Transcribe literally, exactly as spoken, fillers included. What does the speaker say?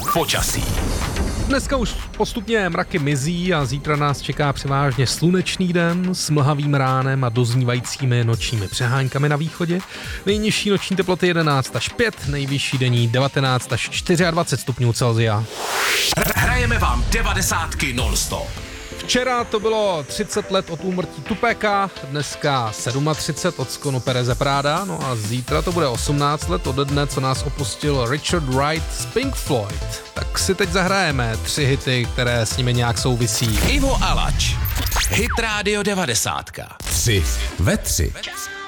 počasí. Dneska už postupně mraky mizí a zítra nás čeká převážně slunečný den s mlhavým ránem a doznívajícími nočními přeháňkami na východě. Nejnižší noční teploty jedenáct až pět, nejvyšší denní devatenáct až dvacet čtyři stupňů Celsia. Hrajeme vám devadesátky non-stop. Včera to bylo třicet let od úmrtí Tupaka, dneska třicet sedm od skonu Pereze Prada, no a zítra to bude osmnáct let ode dne, co nás opustil Richard Wright z Pink Floyd. Tak si teď zahrajeme tři hity, které s nimi nějak souvisí. Ivo Alač, Hit Radio devadesátka. Tři ve tři.